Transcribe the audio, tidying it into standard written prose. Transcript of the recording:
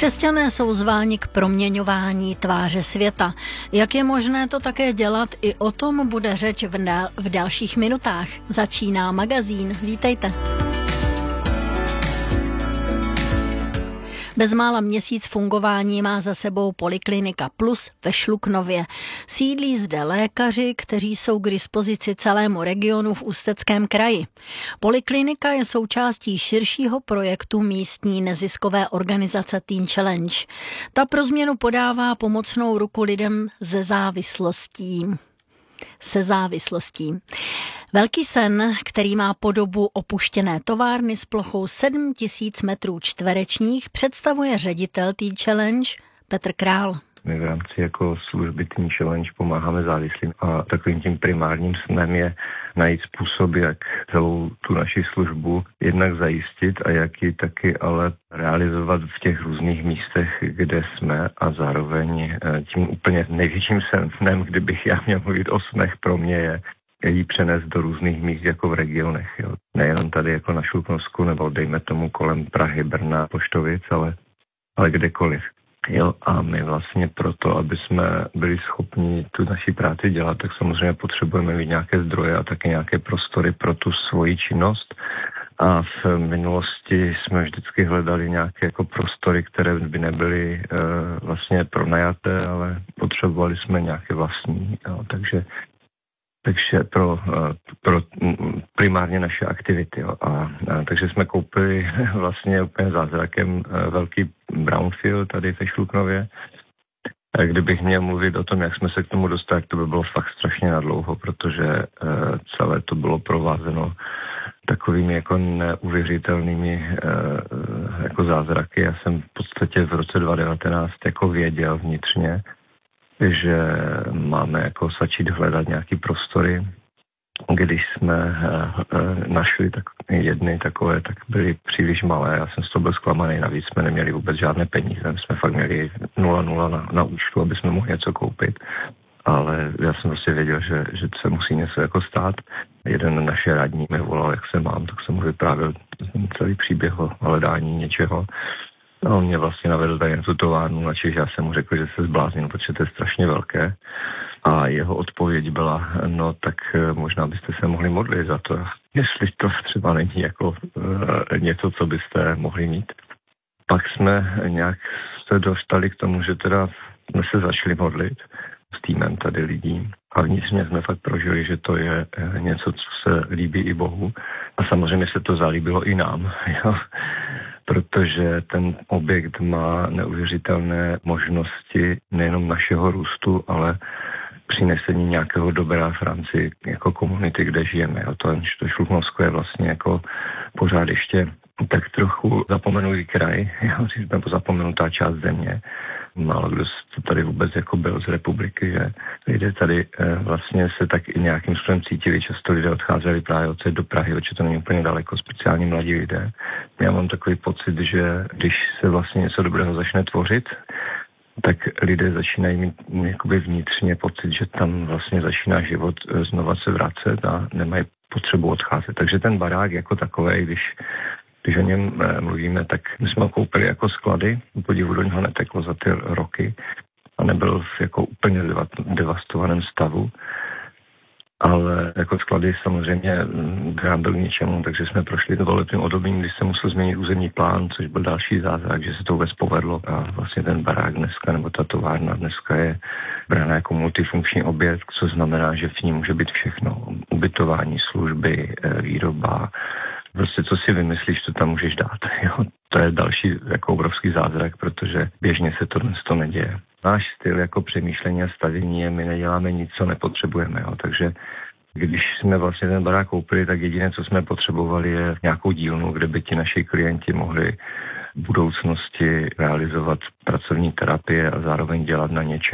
Křesťané jsou zváni k proměňování tváře světa. Jak je možné to také dělat, i o tom bude řeč v dalších minutách. Začíná magazín. Vítejte. Bezmála měsíc fungování má za sebou Poliklinika Plus ve Šluknově. Sídlí zde lékaři, kteří jsou k dispozici celému regionu v Ústeckém kraji. Poliklinika je součástí širšího projektu místní neziskové organizace Teen Challenge. Ta pro změnu podává pomocnou ruku lidem se závislostí. Velký sen, který má podobu opuštěné továrny s plochou 7 000 metrů čtverečních, představuje ředitel Teen Challenge Petr Král. My v rámci jako služby Teen Challenge pomáháme závislým a takovým tím primárním snem je najít způsob, jak celou tu naši službu jednak zajistit a jak ji taky ale realizovat v těch různých místech, kde jsme, a zároveň tím úplně největším snem, kdybych já měl mluvit o snech, pro mě je jí přenést do různých míst jako v regionech. Jo. Nejenom tady jako na Šluknovsku nebo dejme tomu kolem Prahy, Brna, Poštovic, ale kdekoliv. Jo, a my vlastně proto, aby jsme byli schopni tu naši práci dělat, tak samozřejmě potřebujeme mít nějaké zdroje a také nějaké prostory pro tu svoji činnost. A v minulosti jsme vždycky hledali nějaké jako prostory, které by nebyly vlastně pronajaté, ale potřebovali jsme nějaké vlastní. Jo, takže pro primárně naše aktivity. Jo. Takže jsme koupili vlastně úplně zázrakem velký brownfield tady ve Šluknově. Kdybych měl mluvit o tom, jak jsme se k tomu dostali, to by bylo fakt strašně nadlouho, protože celé to bylo provázeno takovými jako neuvěřitelnými jako zázraky. Já jsem v podstatě v roce 2019 jako věděl vnitřně, že máme jako začít hledat nějaký prostory. Když jsme našli jedny takové, tak byly příliš malé. Já jsem z toho byl zklamaný, navíc jsme neměli vůbec žádné peníze. My jsme fakt měli 0,0 na účtu, aby jsme mohli něco koupit. Ale já jsem prostě věděl, že se musí něco jako stát. Jeden naše radní mi volal, jak se mám, tak jsem mu vyprávěl celý příběh o hledání něčeho. No, on mě vlastně navedl tady na tu továrnu, načež já jsem mu řekl, že se zbláznil, protože to je strašně velké. A jeho odpověď byla, no tak možná byste se mohli modlit za to, jestli to třeba není jako něco, co byste mohli mít. Pak jsme nějak se dostali k tomu, že teda jsme se začali modlit s týmem tady lidí. A vnitřně jsme fakt prožili, že to je něco, co se líbí i Bohu. A samozřejmě se to zalíbilo i nám, jo? Protože ten objekt má neuvěřitelné možnosti nejenom našeho růstu, ale přinesení nějakého dobra v rámci jako komunity, kde žijeme. A to Šluknovsko je vlastně jako pořád ještě tak trochu zapomenutý kraj, nebo zapomenutá část země. Málo kdo tady vůbec jako byl z republiky, že lidé tady vlastně se tak i nějakým způsobem cítili. Často lidé odcházeli právě odsaď do Prahy, protože to není úplně daleko, speciálně mladí lidé. Já mám takový pocit, že když se vlastně něco dobrého začne tvořit, tak lidé začínají mít jakoby vnitřně pocit, že tam vlastně začíná život znova se vracet a nemají potřebu odcházet. Takže ten barák jako takovej, když o něm mluvíme, tak my jsme ho koupili jako sklady, podivu do něho neteklo za ty roky a nebyl v jako úplně devastovaném stavu, ale jako sklady samozřejmě byl k ničemu, takže jsme prošli to volebním obdobím, když se musel změnit územní plán, což byl další zázrak, že se to vůbec povedlo a vlastně ten barák dneska, nebo ta továrna dneska je brána jako multifunkční objekt, co znamená, že v ní může být všechno, ubytování, služby, výroba. Prostě co si vymyslíš, to tam můžeš dát. Jo? To je další jako obrovský zázrak, protože běžně se to dnes to neděje. Náš styl jako přemýšlení a stavění je, my neděláme nic, co nepotřebujeme. Jo? Takže když jsme vlastně ten barák koupili, tak jediné, co jsme potřebovali, je nějakou dílnu, kde by ti naši klienti mohli v budoucnosti realizovat pracovní terapie a zároveň dělat na něčem,